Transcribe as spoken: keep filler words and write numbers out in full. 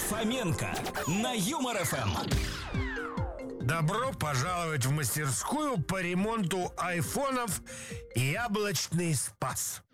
Фоменко на Юмор ФМ. Добро пожаловать в мастерскую по ремонту айфонов «Яблочный спас».